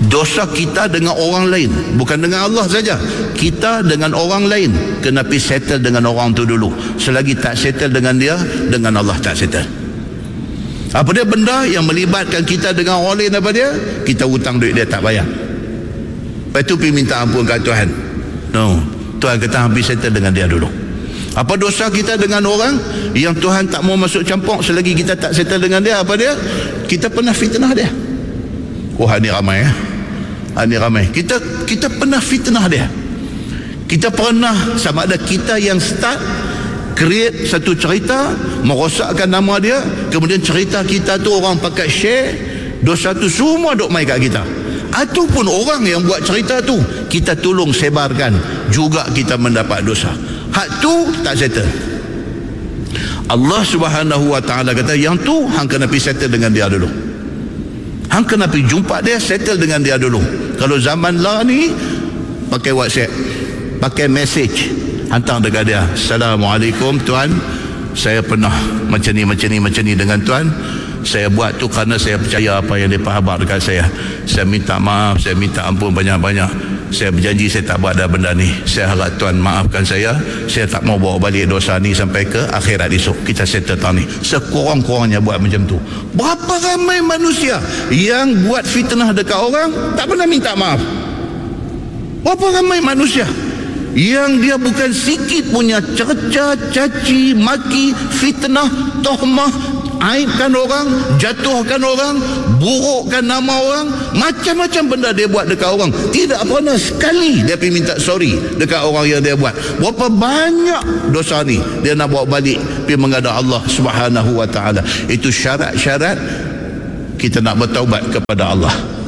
Dosa kita dengan orang lain, bukan dengan Allah saja. Kita dengan orang lain kena pergi settle dengan orang tu dulu. Selagi tak settle dengan dia, dengan Allah tak settle. Apa dia benda yang melibatkan kita dengan orang lain, apa dia? Kita hutang duit dia tak bayar, lepas tu pergi minta ampun kat Tuhan. No, Tuhan kata habis settle dengan dia dulu. Apa dosa kita dengan orang yang Tuhan tak mau masuk campur selagi kita tak settle dengan dia, apa dia? Kita pernah fitnah dia. Oh, ni ramai ini ramai. Kita pernah fitnah dia. Kita pernah, sama ada kita yang start create satu cerita, merosakkan nama dia, kemudian cerita kita tu orang pakai share, dosa tu semua duk mai kat kita. Ataupun orang yang buat cerita tu kita tolong sebarkan, juga kita mendapat dosa. Hak tu tak settle. Allah Subhanahu wa ta'ala kata, yang tu hang kena pergi settle dengan dia dulu. Hang kena pergi jumpa dia, settle dengan dia dulu. Kalau zaman lah ni, pakai WhatsApp, pakai message, hantar dekat dia, Assalamualaikum tuan, saya pernah macam ni dengan tuan. Saya buat tu kerana saya percaya apa yang dia khabar dekat saya. Saya minta maaf, saya minta ampun banyak-banyak. Saya berjanji saya tak buat dah benda ni. Saya harap tuan maafkan saya. Saya tak mau bawa balik dosa ni sampai ke akhirat esok. Kita settle tahun ni. Sekurang-kurangnya buat macam tu. Berapa ramai manusia yang buat fitnah dekat orang tak pernah minta maaf. Berapa ramai manusia yang dia bukan sikit punya cerca, caci, maki, fitnah, tohmah, aibkan orang, jatuhkan orang, burukkan nama orang, macam-macam benda dia buat dekat orang. Tidak pernah sekali dia pergi minta sorry dekat orang yang dia buat. Berapa banyak dosa ni dia nak bawa balik pergi menghadap Allah Subhanahu wa ta'ala. Itu syarat-syarat kita nak bertaubat kepada Allah.